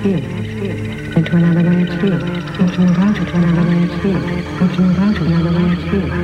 field, into another way of field, and to move out into another way of field, and to move out another way of field.